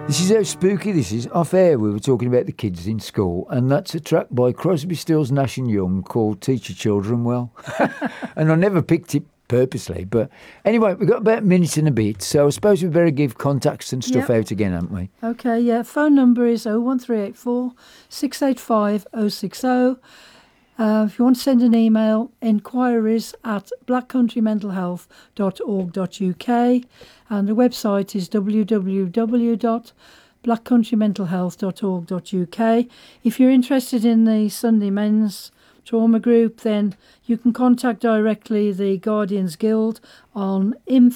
This is how spooky this is. Off air, we were talking about the kids in school, and that's a track by Crosby, Stills, Nash and Young called Teach Your Children Well. And I never picked it purposely, but anyway, we've got about a minute and a bit, so I suppose we better give contacts and stuff out again, haven't we? Okay, yeah. Phone number is 01384 685 060. If you want to send an email, inquiries at blackcountrymentalhealth.org.uk, and the website is www.blackcountrymentalhealth.org.uk. If you're interested in the Sunday Men's Trauma Group, then you can contact directly the Guardians Guild on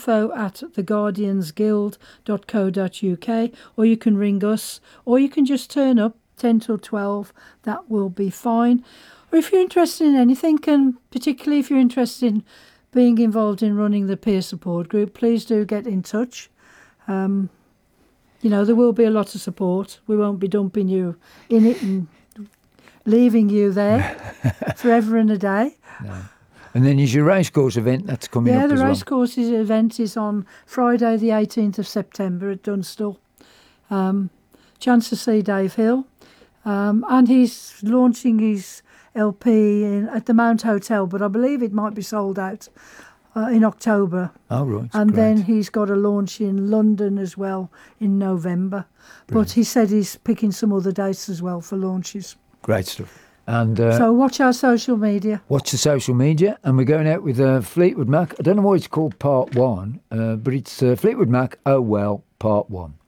info@theguardiansguild.co.uk, or you can ring us, or you can just turn up 10 till 12. That will be fine. Or if you're interested in anything, and particularly if you're interested in being involved in running the peer support group, please do get in touch. There will be a lot of support. We won't be dumping you in it and leaving you there forever and a day. No. And then there's your racecourse event that's coming up as well. Yeah, the racecourse event is on Friday the 18th of September at Dunstall. Chance to see Dave Hill. And he's launching his LP at the Mount Hotel, but I believe it might be sold out in October. Oh, right. And great. then he's got a launch in London as well in November. Brilliant. But he said he's picking some other dates as well for launches. Great stuff. And so watch our social media. Watch the social media, and we're going out with Fleetwood Mac. I don't know why it's called Part 1, but it's Fleetwood Mac, Oh Well, Part 1.